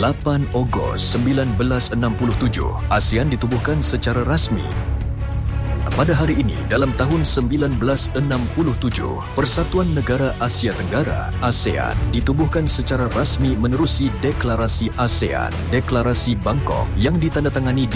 8 Ogos 1967, ASEAN ditubuhkan secara rasmi. Pada hari ini, dalam tahun 1967, Persatuan Negara Asia Tenggara, ASEAN, ditubuhkan secara rasmi menerusi Deklarasi ASEAN, Deklarasi Bangkok yang ditandatangani